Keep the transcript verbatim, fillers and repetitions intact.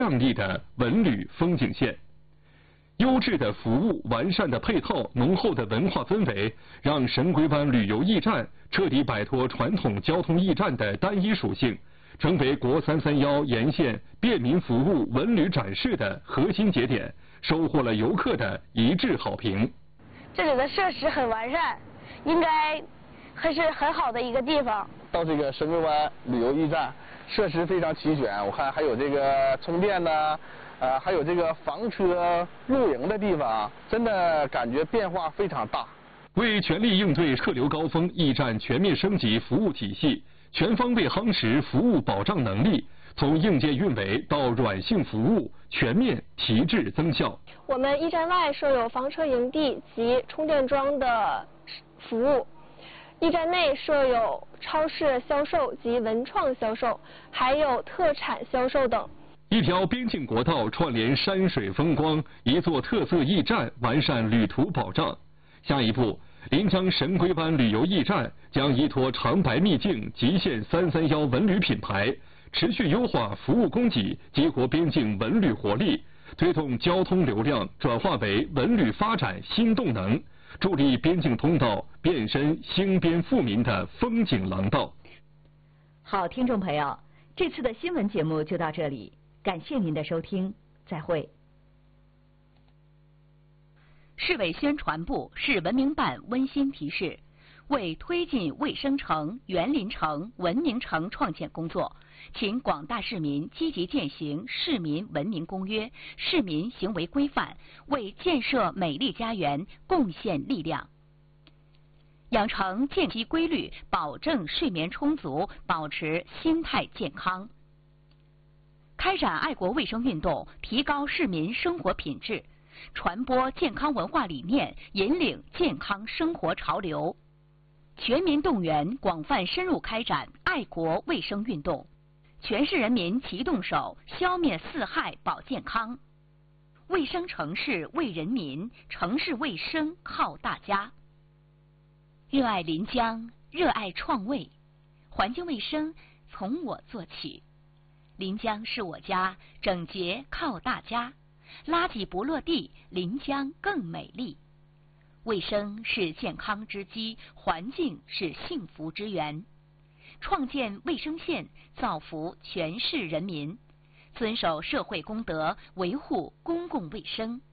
亮丽的文旅风景线。优质的服务、完善的配套、浓厚的文化氛围，让神龟湾旅游驿站彻底摆脱传统交通驿站的单一属性，成为国三三幺沿线便民服务文旅展示的核心节点，收获了游客的一致好评。 这里的设施很完善，应该还是很好的一个地方。 到这个神龟湾旅游驿站，设施非常齐全，我看还有这个充电呢。呃，还有这个房车露营的地方，真的感觉变化非常大。 为全力应对客流高峰，驿站全面升级服务体系，全方位夯实服务保障能力，从硬件运维到软性服务，全面提质增效。 我们驿站外设有房车营地及充电桩的服务，驿站内设有超市销售及文创销售，还有特产销售等。 一条边境国道串联山水风光，一座特色驿站完善旅途保障。下一步，临江神龟湾旅游驿站将依托长白秘境极限三三幺文旅品牌，持续优化服务供给，激活边境文旅活力，推动交通流量转化为文旅发展新动能，助力边境通道变身兴边富民的风景廊道。 好，听众朋友，这次的新闻节目就到这里。感谢您的收听，再会。 市委宣传部、市文明办温馨提示：为推进卫生城、园林城、文明城创建工作，请广大市民积极践行《市民文明公约》、市民行为规范，为建设美丽家园贡献力量。养成作息规律，保证睡眠充足，保持心态健康。开展爱国卫生运动，提高市民生活品质，传播健康文化理念，引领健康生活潮流。全民动员，广泛深入开展爱国卫生运动，全市人民齐动手，消灭四害保健康。卫生城市为人民，城市卫生靠大家。热爱临江，热爱创卫，环境卫生从我做起。临江是我家，整洁靠大家，垃圾不落地，临江更美丽。卫生是健康之基，环境是幸福之源。创建卫生线，造福全市人民，遵守社会公德，维护公共卫生。